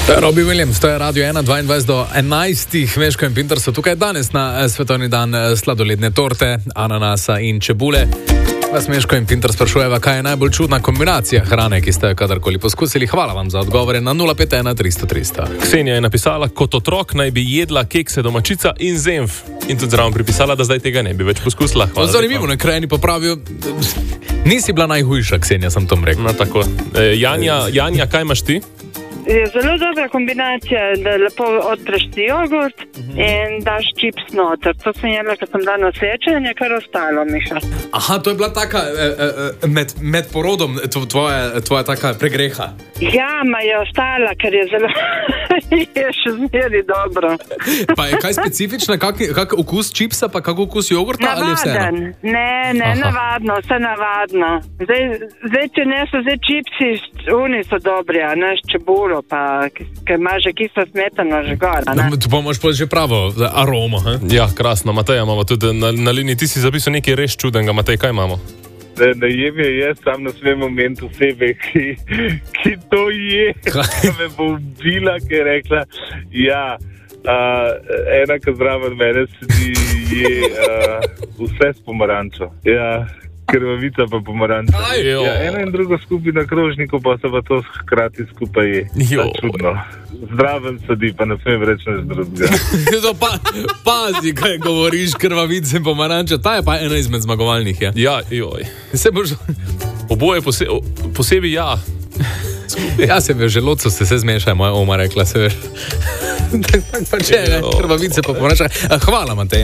Robbie Williams, to je Radio 1, 22 do 11. Meško in Pinter so tukaj danes na svetovni dan sladoledne torte, ananasa in čebule. Vas Meško in Pinter sprašujeva, kaj je najbolj čudna kombinacija hrane, ki ste jo kadarkoli poskusili. Hvala vam za odgovore na 051 300 300. Ksenija je napisala, kot otrok naj bi jedla kekse domačica in zenf. In tudi zraven pripisala, da zdaj tega ne bi več poskusila. Zanimivo, na krajini popravijo. Nisi bila najhujša, Ksenija, sem to rekel. No, tako. Janja, kaj imaš ti? Je zelo dobra kombinacija, da lepo odpreš ti jogurt in daš čips noter. To sem jedla, ko sem dala na sečenje, kar ostalo, Miša. Aha, to je bila taka med porodom tvoja taka pregreha. Ja, ma je ostala, ker je zelo je še zmeri dobro. Pa je kaj specifično, kak okus čipsa, pa kak okus jogurta? Navaden. Ne, navadno, vse navadno. Zdaj, če ne so zdaj čipsi, oni so dobri, a ne, s čebulo. Pa, ker ima že kislo smetano že gor. Tu pa imaš že pravo aromo. Ja, krasno. Matej, imamo tudi na liniji. Ti si zapisal nekaj res čudenega. Matej, kaj imamo? Najem je jaz sam na svoj moment osebe, ki to je. Me bo ubila, ki je rekla, ja, ena, ki zraven mene sedi, je vse s pomarančo. Ja. Krvavica pa pomaranča. Ja, ena in druga skupaj na krožniku, pa se pa to hkrati skupaj je. Čudno. Zdraven sedi, pa ne smem reči nič drugega. Pazi, kaj govoriš, krvavice in pomaranča. Ta je pa ena izmed zmagovalnih, ja. Ja, joj. Oboje posebej ja. Ja, se v želodcu se zmešajo, moja oma rekla, se veš. Tak pa če, krvavice pa pomaranča. Hvala, Matej.